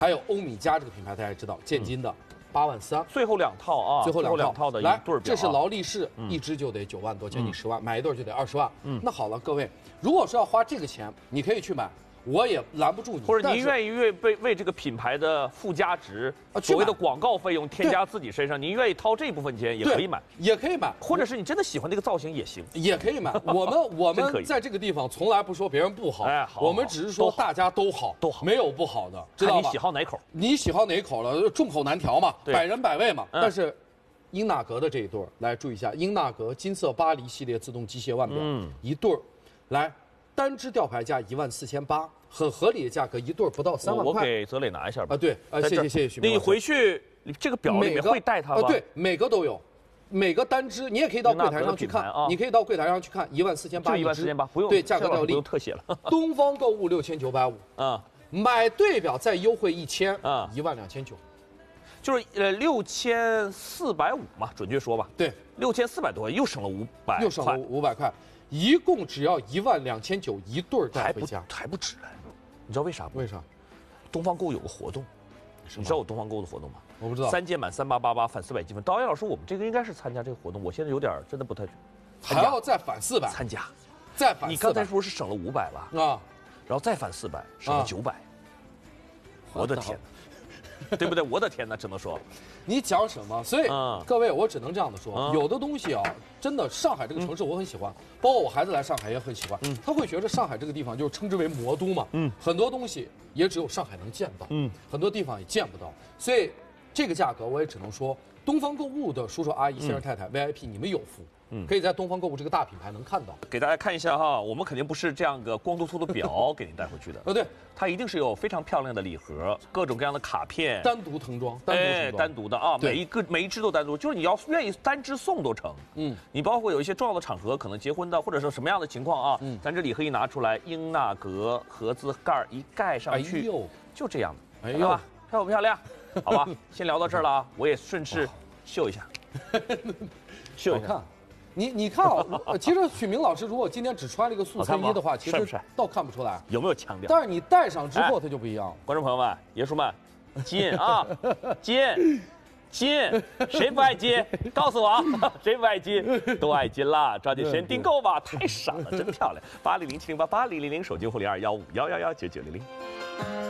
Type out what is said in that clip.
还有欧米茄这个品牌，大家知道，建金的8.3万， 最后2套啊， 最后两套的一对表， 这是劳力士，一只就得9万多，将近10万，买一对就得20万。那好了，各位，如果说要花这个钱，你可以去买。 我也拦不住你， 或者您愿意为这个品牌的附加值，所谓的广告费用添加自己身上，您愿意掏这部分钱也可以买， 也可以买， 或者是你真的喜欢这个造型也行， 也可以买。我们在这个地方从来不说别人不好， 哎，好， 我们只是说大家都好，没有不好的，知道吧？ 你喜好哪口？ 你喜好哪口了？众口难调嘛，百人百味嘛。但是，英纳格的这一对来注意一下，英纳格金色巴黎系列自动机械腕表，一对来。 单只吊牌价14800，很合理的价格，一对不到3万块。 我给泽磊拿一下吧。 啊，对，谢谢徐明。 你回去这个表里面会带它吗？ 对，每个都有，每个单只你也可以到柜台上去看，你可以到柜台上去看，14800一只 ，14800不用， 对，价格掉不用特写了。 东方购物6950，买对表再优惠1000，12900， 就是6450嘛，准确说吧， 对 ，6400多，又省了500， 又省了500块。 一共只要12900一对带回家， 还不止嘞。你知道为啥吗？ 为啥？ 东方购物有个活动，你知道我东方购物的活动吗？ 我不知道。3 件满3888返400积分。导演老师，我们这个应该是参加这个活动，我现在有点真的不太。 还要再返400？ 参加， 再返400。 你刚才说是省了500吧？ 啊， 然后再返400，省了900。我的天！对不对？我的天哪，只能说， 你讲什么？所以各位，我只能这样的说，有的东西啊，真的，上海这个城市我很喜欢，包括我孩子来上海也很喜欢，他会觉得上海这个地方就是称之为魔都嘛，很多东西也只有上海能见到，很多地方也见不到，所以这个价格我也只能说，东方购物的叔叔阿姨、先生太太 VIP 你们有福。可以在东方购物这个大品牌能看到。 给大家看一下哈，我们肯定不是这样个光秃秃的表给您带回去的。 对， 它一定是有非常漂亮的礼盒，各种各样的卡片， 单独盛装， 单独的啊，每一只都单独，就是你要愿意单只送都成。你包括有一些重要的场合，可能结婚的，或者说什么样的情况啊，咱这礼盒一拿出来，英纳格盒子盖一盖上去，就这样的，哎呦，漂不漂亮？好吧，先聊到这儿了啊，我也顺势秀一下，秀一下。 你看啊，其实许明老师如果今天只穿了一个素衬衣的话，其实倒看不出来有没有腔调。 但是你戴上之后，它就不一样。 观众朋友们、爷叔们，金啊，金，谁不爱金？告诉我，谁不爱金？都爱金啦！抓紧时间订购吧，太傻了，真漂亮。8007088000手机护理215111990。